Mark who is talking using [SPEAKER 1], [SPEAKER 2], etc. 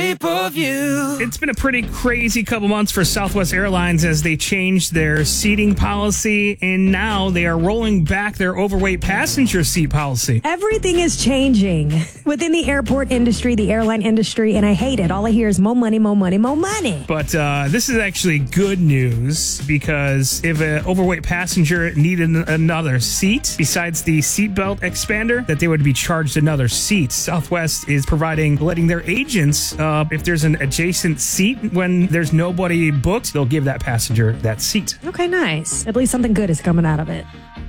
[SPEAKER 1] pay-per-view.
[SPEAKER 2] It's been a pretty crazy couple months for Southwest Airlines as they changed their seating policy, and now they are rolling back their overweight passenger seat policy.
[SPEAKER 3] Everything is changing within the airport industry, the airline industry, and I hate it. All I hear is more money, more money, more money.
[SPEAKER 2] But this is actually good news, because if an overweight passenger needed another seat besides the seatbelt expander, that they would be charged another seat. Southwest is letting their agents, if there's an adjacent seat when there's nobody booked, they'll give that passenger that seat.
[SPEAKER 3] Okay, nice. At least something good is coming out of it.